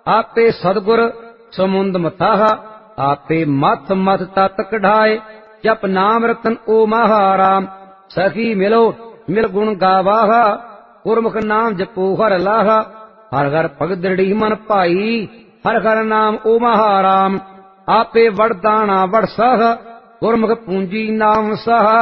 आपे सदगुर समुंद मथाहा, आपे मथ मथ तत कढ़ाए। जप नाम रतन ओ महाराम, सखी मिलो मिल गुण गावाहा। गुरमुख नाम जपो हर लाहा, हर हर भगत दृढ़ी मन भाई। हर हर नाम ओ महाराम, आपे वरदाना वड़ सह। गुरमुख पूंजी नाम सहा,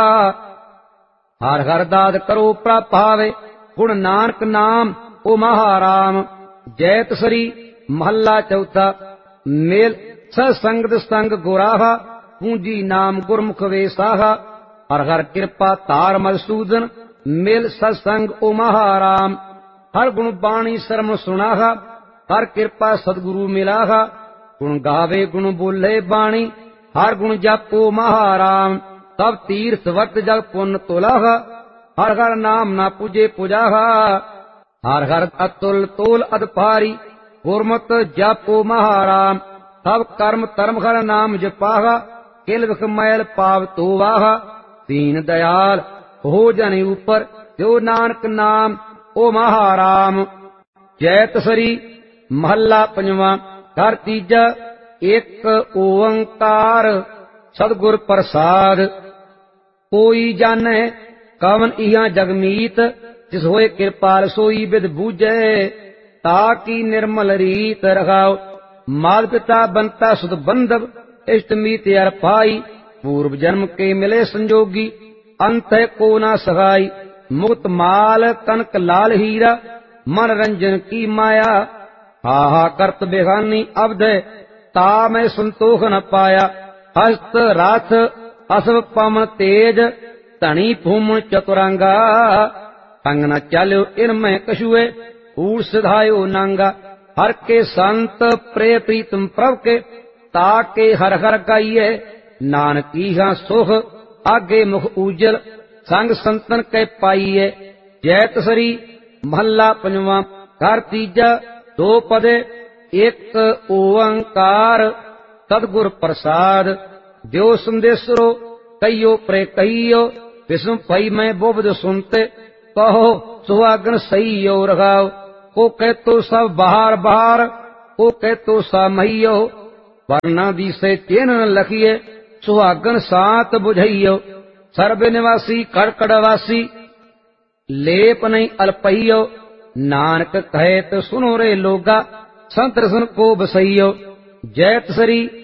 हर हर दाद करो प्रभावे। गुण नानक नाम ओ महाराम। जैत सरी महला चौथा। मेल सत्संगत संग गुराहा, पूंजी नाम गुरमुख वेसाहा। हर हर कृपा तार मधुसूदन, मेल सत्संग ओ महाराम। हर गुण बाणी शर्म सुनाहा, हर कृपा सदगुरु मिलाहा। गुण गावे गुण बोले बाणी, हर गुण जापो महाराम। तब तीर्थ वर्त जग पुण्य तुलाहा, हर हर नाम ना पूजे पुजाहा। हर हर अतुल तोल अदपारी, गुरमत जापो महाराम। तब कर्म धर्म हर नाम जपाहा, किल विख मैल पाव तोवाहा। दीन दयाल हो जन ऊपर, जो नानक नाम ओ महाराम। जैत सरी महला पंजवा। घर तीजा। एक ओंकार सतगुर प्रसाद। कोई जाने कवन इहा जगमीत, जिस होए कृपाल सोई विद बूझे। ताकि निर्मल रीत रखाओ, मात पिता बनता सुध बंधव। इष्ट मीत अर पाई, पूर्व जन्म के मिले संजोगी। अंत है को ना सहाई, मुक्त माल कनक लाल हीरा। मन रंजन की माया, हाहा करत बेगानी अब्द। ता मैं संतोष न पाया, हस्त राथ असव पवन तेज। धनी भूमन चतुरंगा, संग न चाल्यो इनमें कछुए। ऊर सिधायो नांगा, हर के संत प्रिय प्रीतम प्रभ के। ताके हर हर गाइए, नानक इहा सुख। आगे मुख उजल, संग संतन के पाइए। जैत सरी महला पंजवा। घर तीजा। दो पदे। एक ओंकार सतगुर प्रसाद। द्यो संदेशरो कहियो प्रे कहियो। विष्णु पई मैं बोबद सुनते, कहो सुहागन सही हो रखाओ। को कह तो सब बाहर बाहर, को कह तो सा महियो। वरना दी से चेन न लखिए, सुहागन सात बुझइयो। सर्व निवासी कड़कड़वासी, लेप नहीं अल्पहियो। नानक कहे तो सुनो रे लोगा, संत रसन को बसइयो। जैत सरी